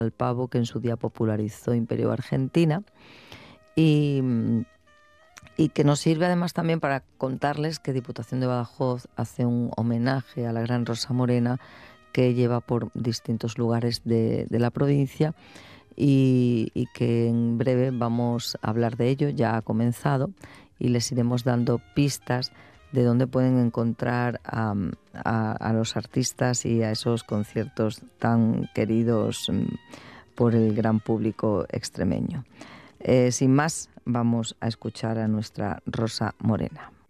al pavo que en su día popularizó Imperio Argentina y, y que nos sirve además también para contarles que Diputación de Badajoz hace un homenaje a la gran Rosa Morena que lleva por distintos lugares de la provincia y que en breve vamos a hablar de ello, ya ha comenzado, y les iremos dando pistas de dónde pueden encontrar a los artistas y a esos conciertos tan queridos por el gran público extremeño. Sin más, vamos a escuchar a nuestra Rosa Morena.